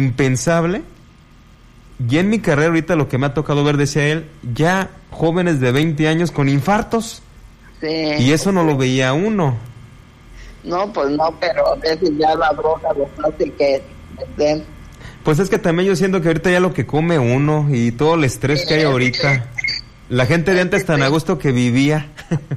impensable. Y en mi carrera ahorita lo que me ha tocado ver, decía él, ya jóvenes de 20 años con infartos. Sí. Y eso no lo veía uno. No, pues no, pero a veces ya la droga lo hace que... Pues es que también yo siento que ahorita ya lo que come uno y todo el estrés que hay ahorita. La gente de antes tan a gusto que vivía.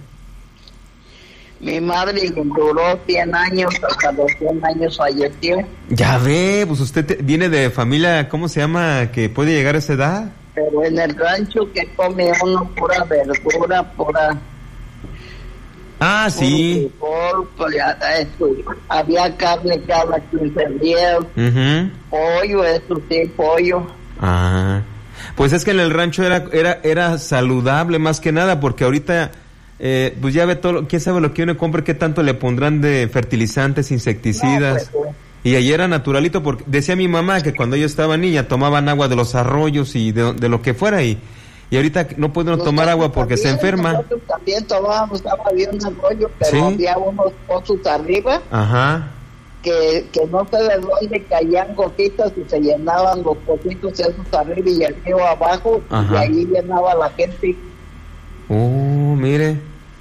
Mi madre duró 100 años, hasta los 100 años falleció. Ya ve, pues usted viene de familia, ¿cómo se llama? Que puede llegar a esa edad. Pero en el rancho que come uno pura verdura, pura... Ah, sí. Frijol, pues, había carne cada 15 días. Uh-huh. Pollo, eso sí, pollo. Ah, pues es que en el rancho era saludable más que nada, porque ahorita pues ya ve todo, quién sabe lo que uno compra, qué tanto le pondrán de fertilizantes, insecticidas. No, pues, y ahí era naturalito, porque decía mi mamá que cuando yo estaba niña tomaban agua de los arroyos y de lo que fuera, y ahorita no puede uno tomar agua porque se enferma. Nosotros también tomábamos agua de un arroyo, pero ¿Sí? había unos pozos arriba. Ajá. Que no sé de dónde caían gotitas y se llenaban los pocitos esos arriba y el río abajo. Ajá. Y ahí llenaba la gente. Mire.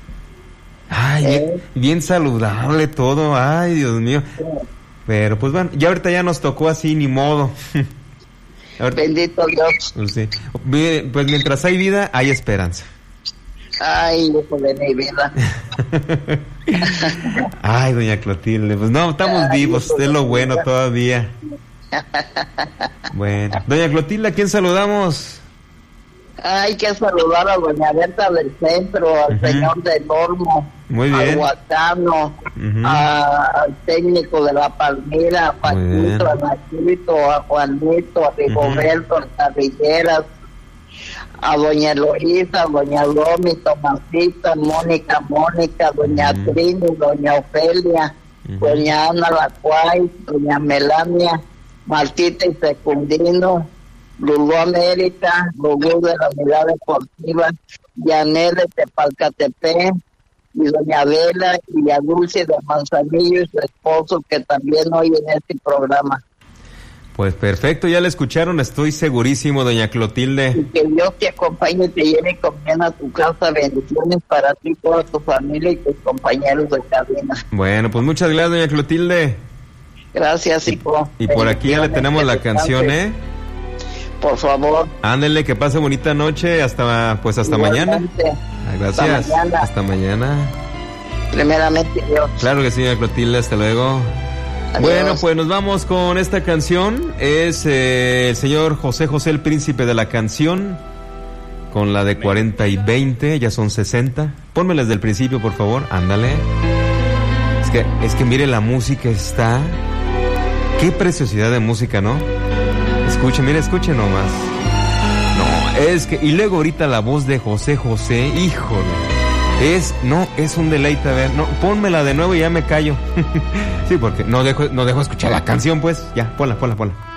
Ay, bien saludable todo. Ay, Dios mío. Pero pues bueno, ya ahorita ya nos tocó así, ni modo. Bendito Dios. Pues sí. Pues mientras hay vida, hay esperanza. Ay, hijo de mi vida. Ay, doña Clotilde, pues no, estamos vivos, es lo bueno todavía. Bueno, doña Clotilde, ¿a quién saludamos? Hay que saludar a doña Berta del Centro, al señor del Olmo, muy bien, al Huacano, al técnico de la Palmira, a Paquito, a Nachito, a Juanito, a Rigoberto, a Carrilleras, a doña Eloísa, doña Lomi, Tomasita, Mónica, doña Trini, doña Ofelia, doña Ana Lacuay, doña Melania, Martita y Secundino, Lulú América, Lulú de la Unidad Deportiva, Yané de Tepalcatepec, y doña Vela y a Dulce de Manzanillo y su esposo, que también oyen este programa. Pues perfecto, ya la escucharon, estoy segurísimo, doña Clotilde. Y que Dios te acompañe y te lleve con bien a tu casa. Bendiciones para ti, toda tu familia y tus compañeros de cabina. Bueno, pues muchas gracias, doña Clotilde. Gracias, hijo. Y por aquí ya le tenemos la canción, ¿eh? Por favor. Ándele, que pase bonita noche, hasta mañana. Gracias. Hasta mañana. Primeramente Dios. Claro que sí, doña Clotilde, hasta luego. Adiós. Bueno, pues nos vamos con esta canción. Es el señor José, el príncipe de la canción, con la de 40 y 20, ya son 60. Pónmelas del principio, por favor, ándale. Es que mire, la música está... Qué preciosidad de música, ¿no? Escuchen nomás. No, es que... Y luego ahorita la voz de José, híjole. Es un deleite, a ver, no, pónmela de nuevo y ya me callo. Sí, porque no dejo escuchar la canción, pues, ya, ponla.